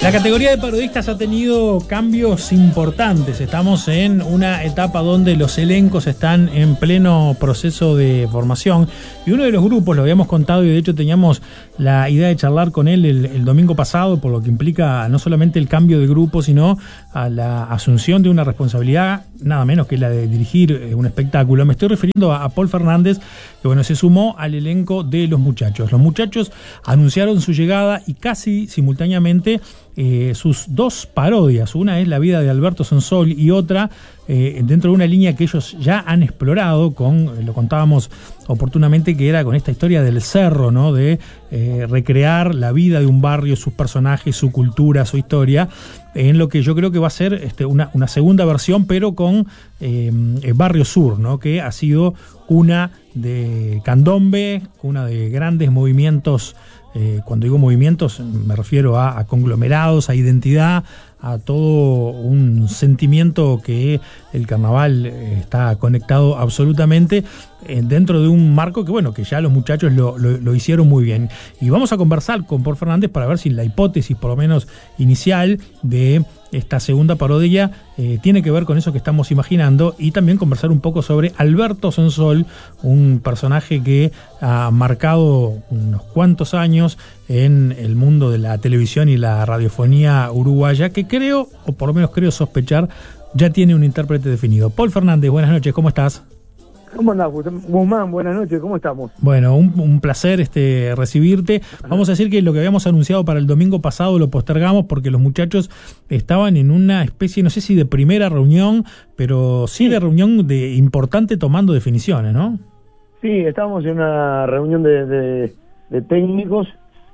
La categoría de parodistas ha tenido cambios importantes. Estamos en una etapa donde los elencos están en pleno proceso de formación. Y uno de los grupos, lo habíamos contado y de hecho teníamos la idea de charlar con él el domingo pasado, por lo que implica no solamente el cambio de grupo, sino a la asunción de una responsabilidad, nada menos que la de dirigir un espectáculo. Me estoy refiriendo a Paul Fernández, que bueno, se sumó al elenco de Los Muchachos. Los Muchachos anunciaron su llegada y casi simultáneamente sus dos parodias. Una es La vida de Alberto Sonsol y otra dentro de una línea que ellos ya han explorado lo contábamos oportunamente, que era con esta historia del cerro, ¿no? De recrear la vida de un barrio, sus personajes, su cultura, su historia, en lo que yo creo que va a ser una segunda versión, pero con el Barrio Sur, ¿no? Que ha sido cuna de candombe, cuna de grandes movimientos. Cuando digo movimientos me refiero a conglomerados, a identidad, a todo un sentimiento que el carnaval está conectado absolutamente dentro de un marco que bueno, que ya los muchachos lo hicieron muy bien. Y vamos a conversar con Paul Fernández para ver si la hipótesis, por lo menos inicial, de esta segunda parodia tiene que ver con eso que estamos imaginando, y también conversar un poco sobre Alberto Sonsol, un personaje que ha marcado unos cuantos años en el mundo de la televisión y la radiofonía uruguaya, que creo, o por lo menos creo sospechar, ya tiene un intérprete definido. Paul Fernández, buenas noches, ¿cómo estás? ¿Cómo andás, Guzmán? Buenas noches, ¿cómo estamos? Bueno, un placer recibirte. Vamos a decir que lo que habíamos anunciado para el domingo pasado lo postergamos porque los muchachos estaban en una especie, no sé si de primera reunión, pero sí de reunión importante tomando definiciones, ¿no? Sí, estábamos en una reunión de técnicos,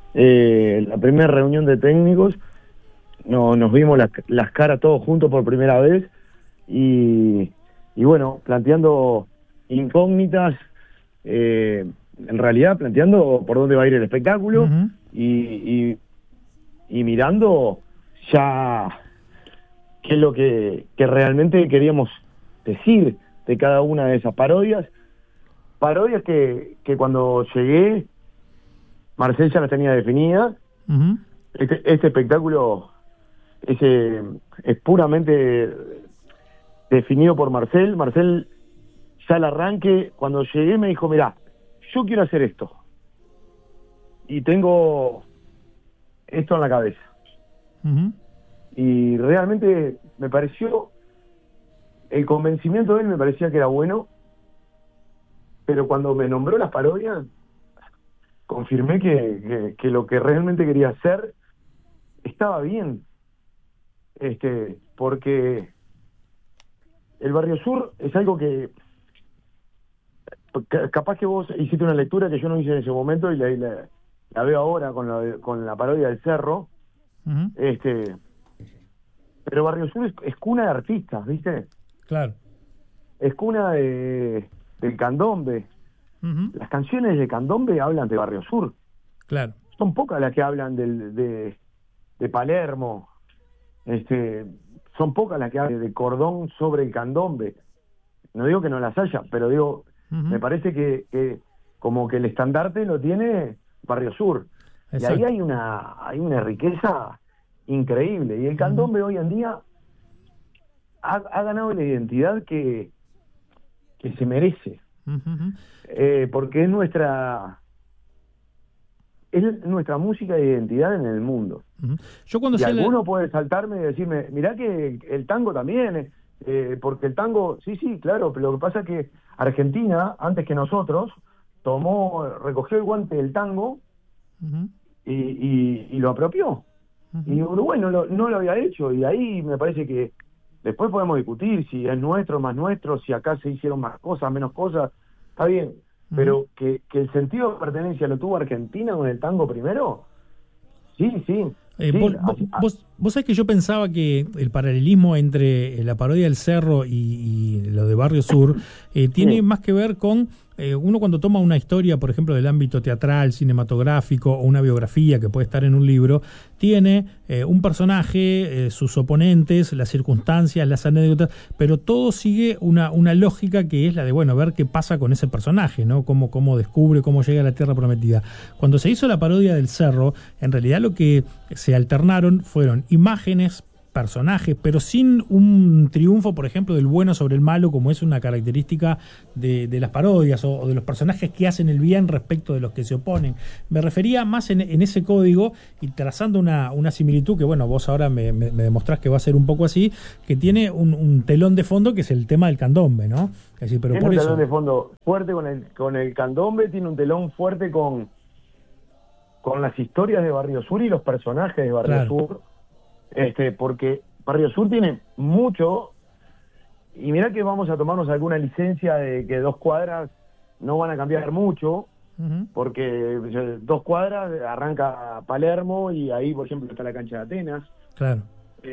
la primera reunión de técnicos, nos vimos las caras todos juntos por primera vez y bueno, planteando incógnitas, en realidad planteando por dónde va a ir el espectáculo. Uh-huh. y mirando ya qué es lo que realmente queríamos decir de cada una de esas parodias que cuando llegué Marcel ya las tenía definidas. Uh-huh. Este espectáculo es puramente definido por Marcel. Ya al arranque, cuando llegué, me dijo, mirá, yo quiero hacer esto. Y tengo esto en la cabeza. Uh-huh. Y realmente me pareció, el convencimiento de él me parecía que era bueno, pero cuando me nombró las parodias, confirmé que lo que realmente quería hacer estaba bien. Porque el Barrio Sur es algo que capaz que vos hiciste una lectura que yo no hice en ese momento y la veo ahora con la parodia del Cerro. Uh-huh. Pero Barrio Sur es cuna de artistas, ¿viste? Claro. Es cuna del candombe. Uh-huh. Las canciones de candombe hablan de Barrio Sur. Claro. Son pocas las que hablan de Palermo. Son pocas las que hablan de cordón sobre el candombe. No digo que no las haya, pero digo, uh-huh, me parece que como que el estandarte lo tiene Barrio Sur. Exacto. Y ahí hay una riqueza increíble. Y el candombe, uh-huh, hoy en día ha ganado la identidad que se merece. Uh-huh. Porque es nuestra música de identidad en el mundo. Uh-huh. Y alguno puede saltarme y decirme, mirá que el tango también, porque el tango, sí, claro, pero lo que pasa es que Argentina, antes que nosotros, recogió el guante del tango, uh-huh, y lo apropió. Uh-huh. Y Uruguay no lo había hecho, y ahí me parece que después podemos discutir si es nuestro, más nuestro, si acá se hicieron más cosas, menos cosas, está bien. Uh-huh. Pero que el sentido de pertenencia lo tuvo Argentina con el tango primero, sí. Vos sabés que yo pensaba que el paralelismo entre la parodia del Cerro y lo de Barrio Sur tiene más que ver con uno cuando toma una historia, por ejemplo, del ámbito teatral, cinematográfico o una biografía que puede estar en un libro, tiene un personaje, sus oponentes, las circunstancias, las anécdotas, pero todo sigue una lógica que es la de, bueno, ver qué pasa con ese personaje, ¿no? Cómo descubre, cómo llega a la Tierra Prometida. Cuando se hizo la parodia del Cerro, en realidad lo que se alternaron fueron imágenes, personajes, pero sin un triunfo, por ejemplo, del bueno sobre el malo, como es una característica de las parodias o de los personajes que hacen el bien respecto de los que se oponen. Me refería más en ese código y trazando una similitud que, bueno, vos ahora me demostrás que va a ser un poco así, que tiene un telón de fondo que es el tema del candombe, ¿no? Es decir, pero tiene por un eso... telón de fondo fuerte con el candombe, tiene un telón fuerte con las historias de Barrio Sur y los personajes de Barrio Sur. Porque Barrio Sur tiene mucho, y mirá que vamos a tomarnos alguna licencia de que 2 cuadras no van a cambiar mucho, porque 2 cuadras arranca Palermo y ahí, por ejemplo, está la cancha de Atenas. Claro.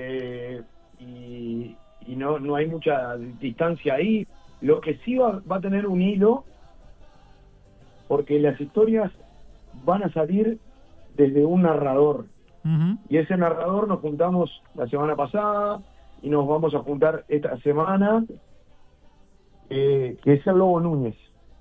Y no hay mucha distancia ahí. Lo que sí va a tener un hilo, porque las historias van a salir desde un narrador. Y ese narrador nos juntamos la semana pasada y nos vamos a juntar esta semana, que es el Lobo Núñez.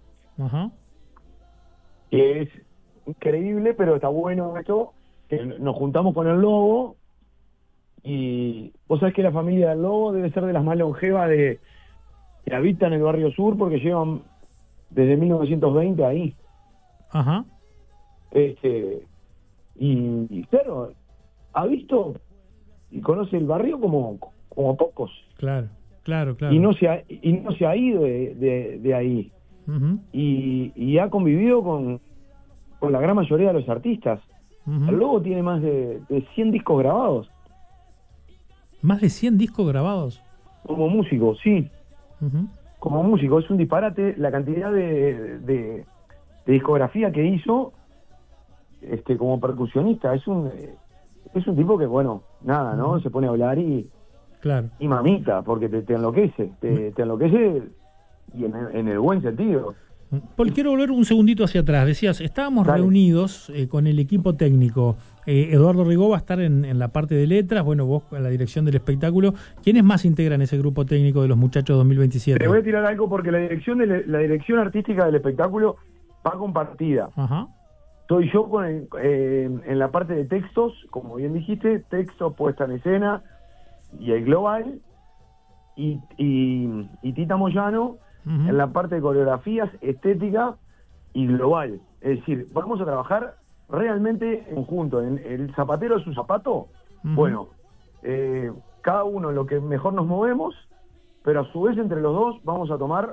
Que es increíble, pero está bueno esto, que nos juntamos con el Lobo, y vos sabés que la familia del Lobo debe ser de las más longevas que habitan el Barrio Sur, porque llevan desde 1920 ahí. Y claro, ha visto y conoce el barrio como pocos. Claro. Y no se ha ido de ahí. Y ha convivido con la gran mayoría de los artistas. El Lobo tiene más de 100 discos grabados. ¿Más de 100 discos grabados? Como músico, sí. Como músico, es un disparate la cantidad de discografía que hizo. Como percusionista, es un tipo que, bueno, nada, ¿no? Se pone a hablar y mamita, porque te enloquece, te enloquece, y en el buen sentido. Paul, quiero volver un segundito hacia atrás. Decías, estábamos reunidos con el equipo técnico. Eduardo Rigó va a estar en la parte de letras, bueno, vos en la dirección del espectáculo. ¿Quiénes más integran ese grupo técnico de los Muchachos 2027? Te voy a tirar algo porque la dirección artística del espectáculo va compartida. Estoy yo en la parte de textos, como bien dijiste, texto, puesta en escena y el global, y Tita Moyano en la parte de coreografías, estética y global. Es decir, vamos a trabajar realmente en conjunto. En el zapatero de su zapato, bueno, cada uno en lo que mejor nos movemos, pero a su vez entre los dos vamos a tomar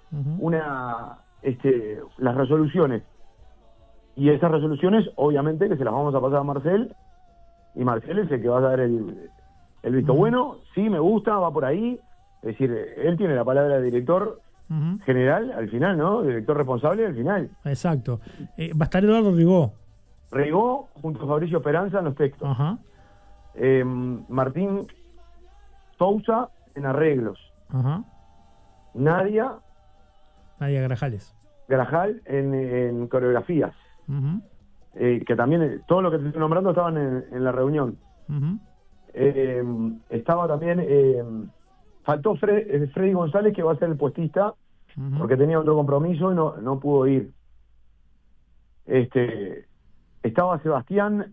las resoluciones. Y esas resoluciones, obviamente, que se las vamos a pasar a Marcel, y Marcel es el que va a dar el visto bueno. Sí, me gusta, va por ahí. Es decir, él tiene la palabra de director general al final, ¿no? Director responsable al final. Exacto. Va a estar Eduardo Rigó. Rigó, junto a Fabricio Esperanza en los textos. Martín Sousa en arreglos. Nadia Grajal en coreografías. Que también todo lo que te estoy nombrando estaban en la reunión. Estaba también faltó Freddy González, que va a ser el puestista, porque tenía otro compromiso y no pudo ir. Estaba Sebastián,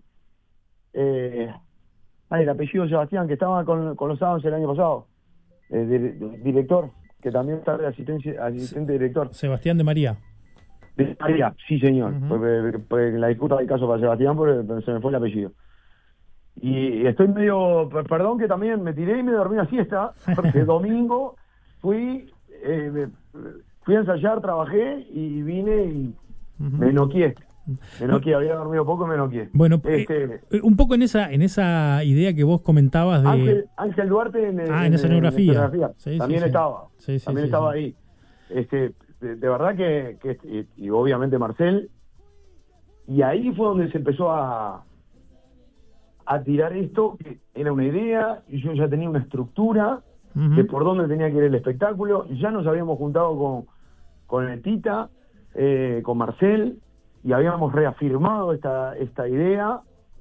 el apellido Sebastián, que estaba con los Adams el año pasado, director, que también está de asistente director. Sebastián de María. De María, sí señor, porque la disputa del caso para Sebastián, pero se me fue el apellido. Y estoy medio, perdón que también me tiré y me dormí una siesta, porque el domingo fui a ensayar, trabajé y vine y me noqué. Había dormido poco y me noqué. Bueno, un poco en esa idea que vos comentabas de... Ángel Duarte en escenografía. También estaba. Estaba ahí. De verdad que y obviamente Marcel, y ahí fue donde se empezó a tirar esto, que era una idea, y yo ya tenía una estructura de por dónde tenía que ir el espectáculo, y ya nos habíamos juntado con el Tita, con Marcel, y habíamos reafirmado esta idea.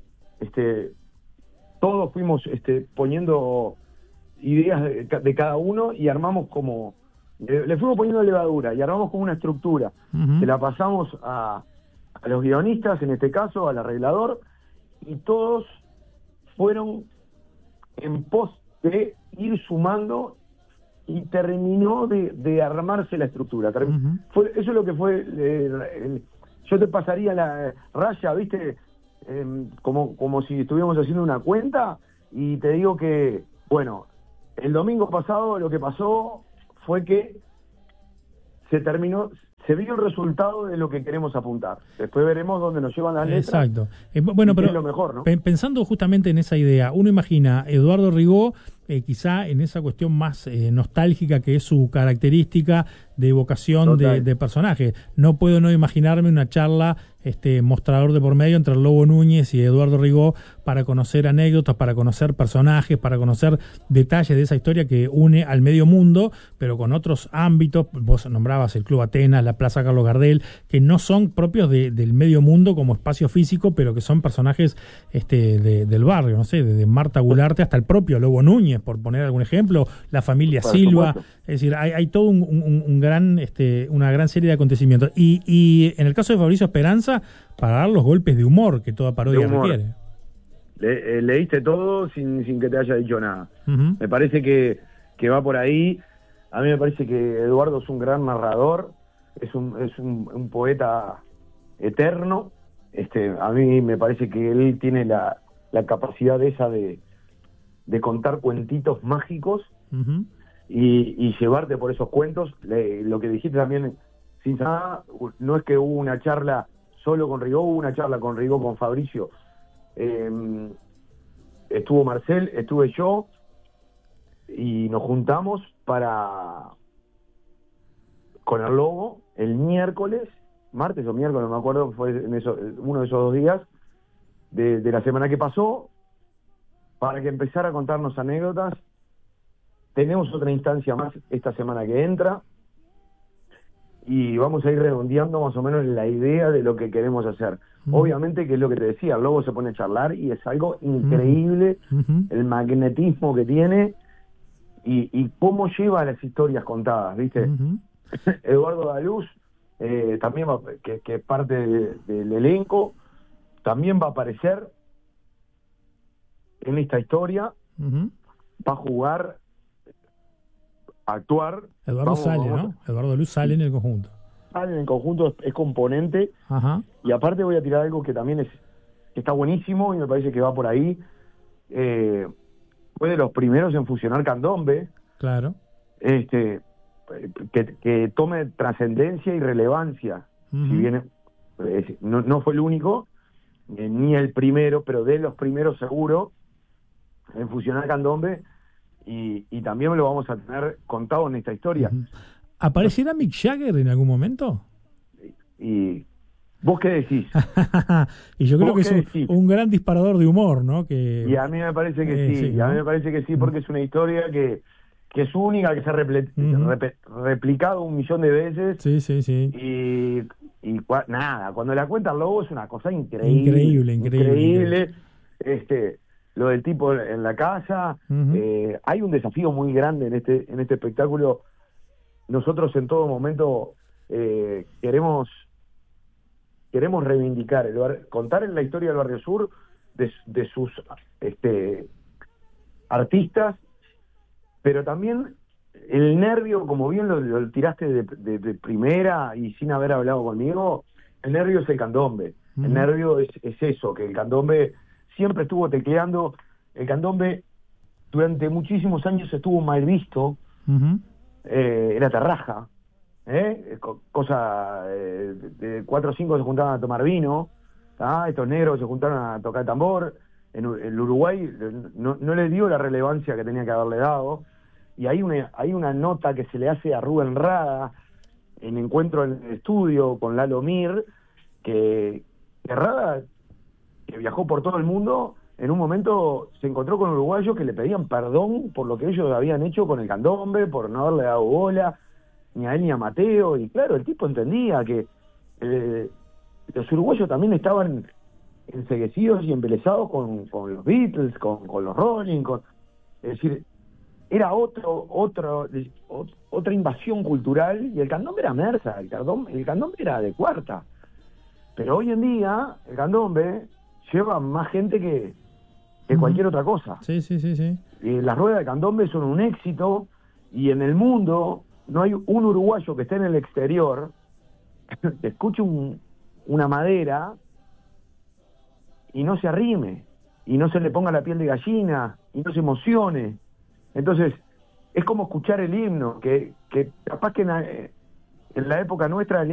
Todos fuimos poniendo ideas de cada uno y armamos como, le fuimos poniendo levadura y armamos como una estructura. Se la pasamos a los guionistas, en este caso, al arreglador, y todos fueron en pos de ir sumando y terminó de armarse la estructura. Eso es lo que fue. Yo te pasaría la raya, ¿viste? Como si estuviéramos haciendo una cuenta, y te digo que, bueno, el domingo pasado lo que pasó fue que se vio el resultado de lo que queremos apuntar. Después veremos dónde nos llevan las letras. Exacto. Bueno, pero es lo mejor, ¿no? Pensando justamente en esa idea, uno imagina Eduardo Rigó, quizá en esa cuestión más nostálgica que es su característica de evocación de personaje. No puedo no imaginarme una charla, mostrador de por medio entre el Lobo Núñez y Eduardo Rigó, para conocer anécdotas, para conocer personajes, para conocer detalles de esa historia que une al medio mundo, pero con otros ámbitos. Vos nombrabas el Club Atenas, la Plaza Carlos Gardel, que no son propios del medio mundo como espacio físico, pero que son personajes del barrio, no sé, desde Marta Gularte hasta el propio Lobo Núñez, por poner algún ejemplo, la familia Silva. Es decir, hay todo una gran serie de acontecimientos. Y en el caso de Fabricio Esperanza, para dar los golpes de humor que toda parodia requiere. Leíste todo sin que te haya dicho nada. Me parece que va por ahí. A mí me parece que Eduardo es un gran narrador, es un poeta eterno. A mí me parece que él tiene la capacidad esa de contar cuentitos mágicos y llevarte por esos cuentos. Lo que dijiste también, sin nada, no es que hubo una charla solo con Rigó, hubo una charla con Rigó, con Fabricio. Estuvo Marcel, estuve yo, y nos juntamos con el Lobo el martes o miércoles, no me acuerdo, fue uno de esos 2 días de la semana que pasó, para que empezara a contarnos anécdotas. Tenemos otra instancia más esta semana que entra, y vamos a ir redondeando más o menos la idea de lo que queremos hacer. Obviamente, que es lo que te decía, el Lobo se pone a charlar y es algo increíble el magnetismo que tiene y cómo lleva las historias contadas, ¿viste? Eduardo Daluz, también que es parte del elenco, también va a aparecer en esta historia, va a jugar, a actuar. Eduardo sale, ¿no? Eduardo Luz sale en el conjunto. Sale en el conjunto, es componente. Y aparte voy a tirar algo que también está buenísimo y me parece que va por ahí. Fue de los primeros en fusionar candombe. Claro. Que tome trascendencia y relevancia. Si bien no fue el único, ni el primero, pero de los primeros seguro en fusionar candombe, y también lo vamos a tener contado en esta historia. ¿Aparecerá Mick Jagger en algún momento? ¿Y vos qué decís? Y yo creo que es un gran disparador de humor, ¿no? Y a mí me parece que sí, ¿no? A mí me parece que sí, porque es una historia que es única, que se ha replicado 1.000.000 de veces. Sí. Y nada, cuando la cuenta el Lobo es una cosa increíble. Lo del tipo en la casa. Hay un desafío muy grande en este espectáculo. Nosotros en todo momento queremos reivindicar contar en la historia del Barrio Sur de sus artistas, pero también el nervio, como bien lo tiraste de primera y sin haber hablado conmigo, el nervio es el candombe. El nervio es eso, que el candombe siempre estuvo tecleando. El candombe durante muchísimos años estuvo mal visto. Era terraja, cosa de 4 o 5 se juntaban a tomar vino, estos negros se juntaron a tocar tambor. En el Uruguay no le dio la relevancia que tenía que haberle dado, y hay una nota que se le hace a Rubén Rada en Encuentro en el Estudio con Lalo Mir, que Rada, que viajó por todo el mundo, en un momento se encontró con uruguayos que le pedían perdón por lo que ellos habían hecho con el candombe, por no haberle dado bola ni a él ni a Mateo, y claro, el tipo entendía que los uruguayos también estaban enceguecidos y embelesados con los Beatles, con los Rolling, es decir, era otra invasión cultural, y el candombe era Mersa, el candombe era de cuarta. Pero hoy en día el candombe lleva más gente que cualquier otra cosa. Sí. Las ruedas de candombe son un éxito, y en el mundo no hay un uruguayo que esté en el exterior que escuche una madera y no se arrime, y no se le ponga la piel de gallina, y no se emocione. Entonces, es como escuchar el himno, que capaz que en la época nuestra el